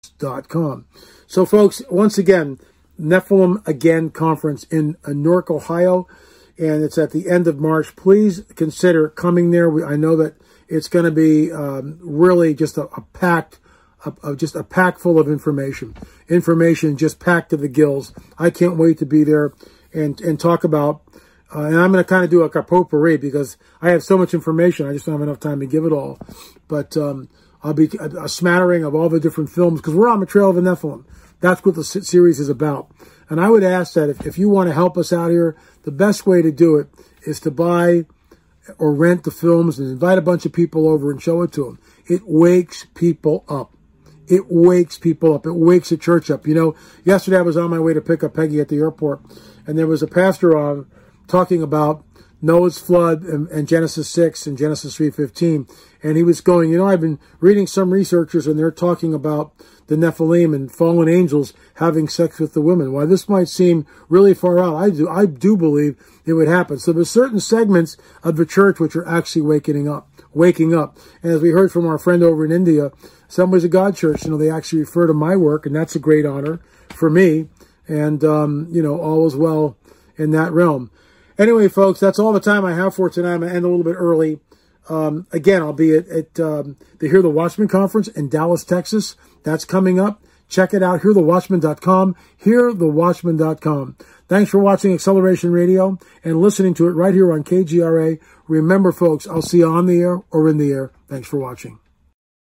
So, folks, once again, Nephilim Again Conference in Newark, Ohio, and it's at the end of March. Please consider coming there. I know that it's going to be really just a pack full of information just packed to the gills. I can't wait to be there and talk about. And I'm going to kind of do like a potpourri because I have so much information. I just don't have enough time to give it all. But I'll be a smattering of all the different films because we're on the trail of the Nephilim. That's what the series is about. And I would ask that if you want to help us out here, the best way to do it is to buy or rent the films and invite a bunch of people over and show it to them. It wakes people up. It wakes people up. It wakes the church up. You know, yesterday I was on my way to pick up Peggy at the airport, and there was a pastor on talking about Noah's flood and Genesis 6 and Genesis 3:15. And he was going, you know, I've been reading some researchers and they're talking about the Nephilim and fallen angels having sex with the women. While this might seem really far out, I do believe it would happen. So there's certain segments of the church which are actually waking up. And as we heard from our friend over in India, Assemblies of God Church, you know, they actually refer to my work, and that's a great honor for me. And, you know, all is well in that realm. Anyway, folks, that's all the time I have for tonight. I'm going to end a little bit early. Again, I'll be at the Hear the Watchman Conference in Dallas, Texas. That's coming up. Check it out, hearthewatchman.com, hearthewatchman.com. Thanks for watching Acceleration Radio and listening to it right here on KGRA. Remember, folks, I'll see you on the air or in the air. Thanks for watching.